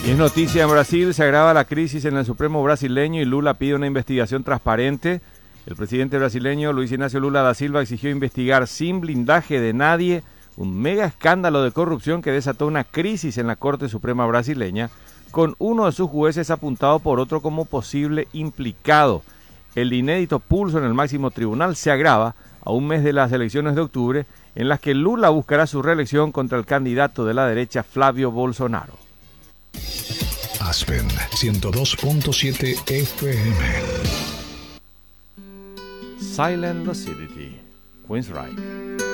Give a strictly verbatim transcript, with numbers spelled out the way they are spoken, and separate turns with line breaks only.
Y es noticia en Brasil, se agrava la crisis en el Supremo brasileño y Lula pide una investigación transparente. El presidente brasileño Luis Ignacio Lula da Silva exigió investigar sin blindaje de nadie un mega escándalo de corrupción que desató una crisis en la Corte Suprema brasileña, con uno de sus jueces apuntado por otro como posible implicado. El inédito pulso en el máximo tribunal se agrava a un mes de las elecciones de octubre, en las que Lula buscará su reelección contra el candidato de la derecha Flavio Bolsonaro.
Aspen ciento dos punto siete F M.
Silent Lucidity, Queensryche.